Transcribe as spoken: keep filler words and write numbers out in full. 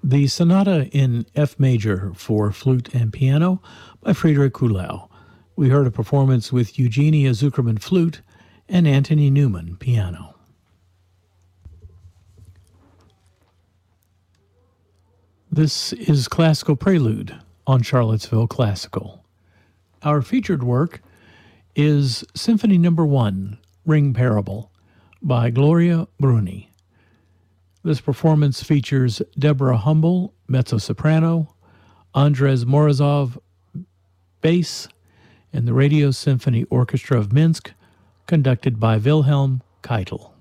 The Sonata in F major for flute and piano by Friedrich Kuhlau. We heard a performance with Eugenia Zuckerman flute and Anthony Newman piano. This is Classical Prelude on Charlottesville Classical. Our featured work is Symphony Number One, Ring Parable, by Gloria Bruni. This performance features Deborah Humble, mezzo-soprano, Andres Morozov, bass, and the Radio Symphony Orchestra of Minsk, conducted by Wilhelm Keitel.